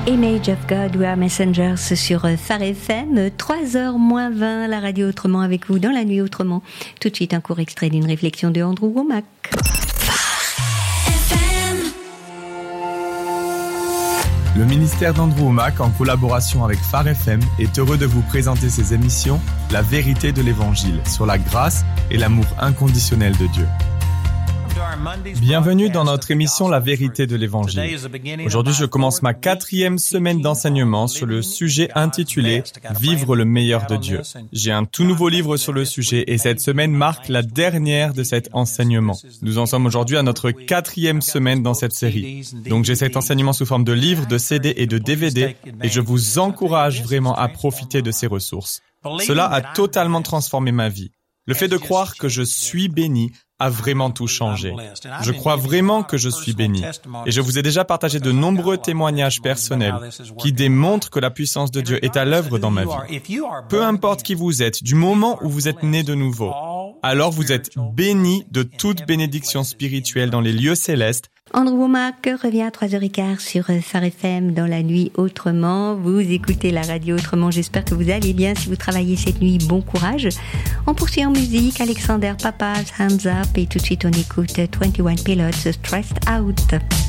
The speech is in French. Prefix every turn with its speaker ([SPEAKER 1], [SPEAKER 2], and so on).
[SPEAKER 1] Image of God, We Are Messengers sur Phare FM, 3h moins 20, la radio autrement avec vous dans la nuit autrement. Tout de suite un court extrait d'une réflexion de Andrew Wommack.
[SPEAKER 2] Le ministère d'Andrew Wommack, en collaboration avec Phare FM, est heureux de vous présenter ses émissions « La vérité de l'Évangile » sur la grâce et l'amour inconditionnel de Dieu. Bienvenue dans notre émission La vérité de l'Évangile. Aujourd'hui, je commence ma 4e semaine d'enseignement sur le sujet intitulé « Vivre le meilleur de Dieu ». J'ai un tout nouveau livre sur le sujet et cette semaine marque la dernière de cet enseignement. Nous en sommes aujourd'hui à notre 4e semaine dans cette série. Donc j'ai cet enseignement sous forme de livres, de CD et de DVD et je vous encourage vraiment à profiter de ces ressources. Cela a totalement transformé ma vie. Le fait de croire que je suis béni a vraiment tout changé. Je crois vraiment que je suis béni. Et je vous ai déjà partagé de nombreux témoignages personnels qui démontrent que la puissance de Dieu est à l'œuvre dans ma vie. Peu importe qui vous êtes, du moment où vous êtes né de nouveau, alors vous êtes béni de toute bénédiction spirituelle dans les lieux célestes.
[SPEAKER 1] Andrew Wommack revient à 3h15 sur Phare FM dans la nuit autrement. Vous écoutez la radio autrement. J'espère que vous allez bien. Si vous travaillez cette nuit, bon courage. On poursuit en musique. Alexander Papas, Hands Up. Et tout de suite, on écoute 21 Pilots, Stressed Out.